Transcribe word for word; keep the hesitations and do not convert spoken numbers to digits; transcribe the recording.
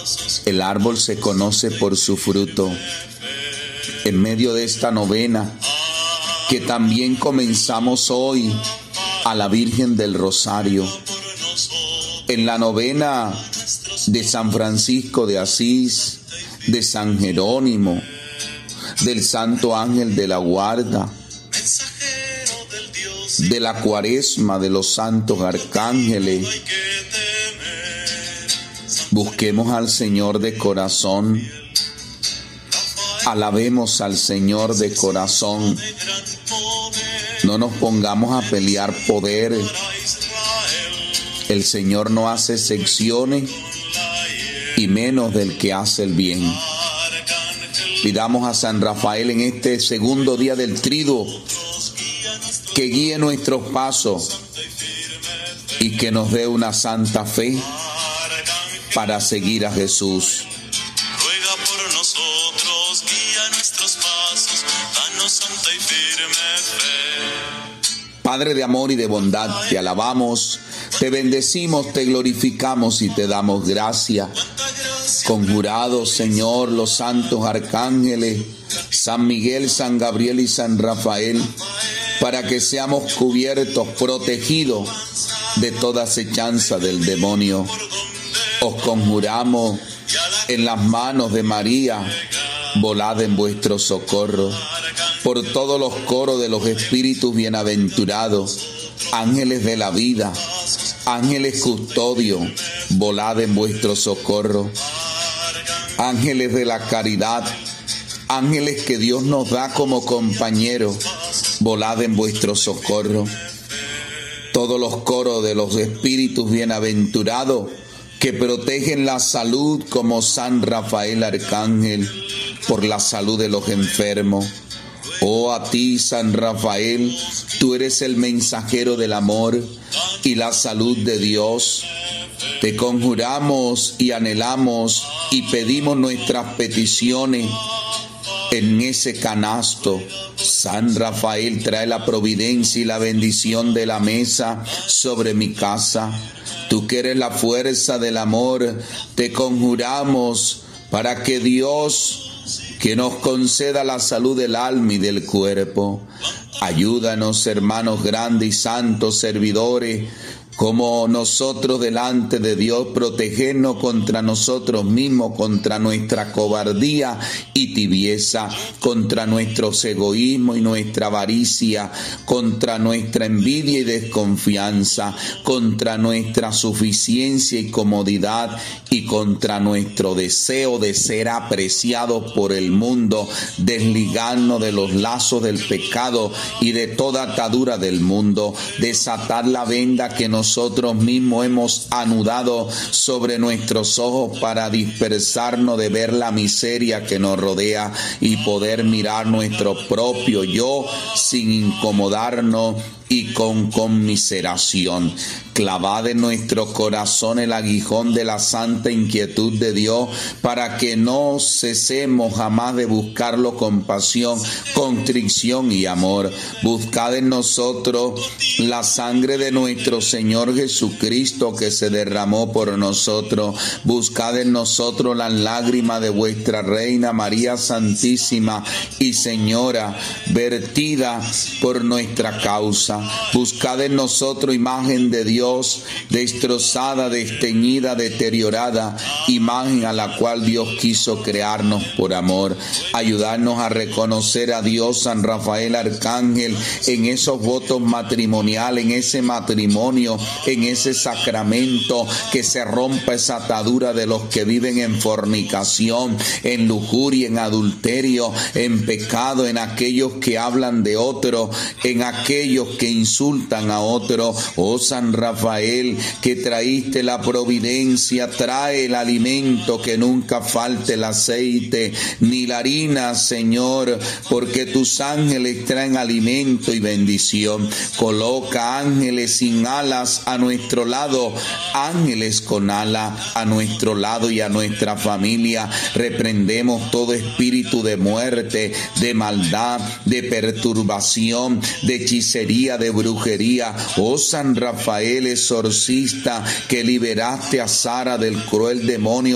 El árbol se conoce por su fruto. En medio de esta novena, que también comenzamos hoy a la Virgen del Rosario, en la novena de San Francisco de Asís, de San Jerónimo, del Santo Ángel de la Guarda, de la Cuaresma de los santos arcángeles. Busquemos al Señor de corazón, alabemos al Señor de corazón, no nos pongamos a pelear poder. El Señor no hace excepciones y menos del que hace el bien. Pidamos a San Rafael en este segundo día del Tríduo que guíe nuestros pasos y que nos dé una santa fe para seguir a Jesús. Ruega por nosotros, guía nuestros pasos, danos santa y firme fe. Padre de amor y de bondad, te alabamos, te bendecimos, te glorificamos y te damos gracia. Conjurados, Señor, los santos arcángeles, San Miguel, San Gabriel y San Rafael, para que seamos cubiertos, protegidos de toda acechanza del demonio. Os conjuramos en las manos de María, volad en vuestro socorro. Por todos los coros de los espíritus bienaventurados, ángeles de la vida, ángeles custodios, volad en vuestro socorro. Ángeles de la caridad, ángeles que Dios nos da como compañeros, volad en vuestro socorro. Todos los coros de los espíritus bienaventurados que protegen la salud, como San Rafael Arcángel, por la salud de los enfermos. Oh, a ti, San Rafael, tú eres el mensajero del amor y la salud de Dios. Te conjuramos y anhelamos y pedimos nuestras peticiones en ese canasto. San Rafael, trae la providencia y la bendición de la mesa sobre mi casa. Tú que eres la fuerza del amor, te conjuramos para que Dios, que nos conceda la salud del alma y del cuerpo. Ayúdanos, hermanos grandes y santos servidores, como nosotros delante de Dios, protegernos contra nosotros mismos, contra nuestra cobardía y tibieza, contra nuestros egoísmos y nuestra avaricia, contra nuestra envidia y desconfianza, contra nuestra suficiencia y comodidad y contra nuestro deseo de ser apreciados por el mundo, desligarnos de los lazos del pecado y de toda atadura del mundo, desatar la venda que nos nosotros mismos hemos anudado sobre nuestros ojos para dispersarnos de ver la miseria que nos rodea y poder mirar nuestro propio yo sin incomodarnos y con conmiseración. Clavad en nuestro corazón el aguijón de la santa inquietud de Dios, para que no cesemos jamás de buscarlo con pasión, contrición y amor. Buscad en nosotros la sangre de nuestro Señor Jesucristo, que se derramó por nosotros. Buscad en nosotros las lágrimas de vuestra Reina María Santísima y Señora, vertida por nuestra causa. Buscad en nosotros imagen de Dios, destrozada, desteñida, deteriorada, imagen a la cual Dios quiso crearnos por amor. Ayudarnos a reconocer a Dios, San Rafael Arcángel, en esos votos matrimoniales, en ese matrimonio, en ese sacramento, que se rompa esa atadura de los que viven en fornicación, en lujuria, en adulterio, en pecado, en aquellos que hablan de otro, en aquellos que insultan a otro. Oh San Rafael, que traíste la providencia, trae el alimento, que nunca falte el aceite ni la harina, Señor, porque tus ángeles traen alimento y bendición. Coloca ángeles sin alas a nuestro lado, ángeles con ala a nuestro lado y a nuestra familia. Reprendemos todo espíritu de muerte, de maldad, de perturbación, de hechicería, de brujería. Oh San Rafael, exorcista, que liberaste a Sara del cruel demonio